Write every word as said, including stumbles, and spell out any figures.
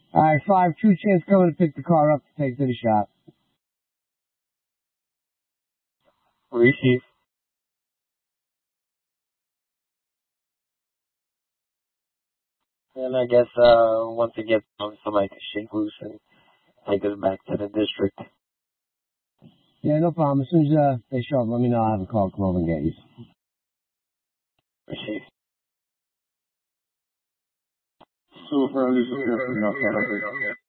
Alright, five, True Chance coming to pick the car up to take to the shop. Receive. And I guess, uh, once it gets done, somebody can shake loose and take us back to the district. Yeah, no problem. As soon as, uh, they show up, let me know. I'll have a call come over and get you. Receive. Super,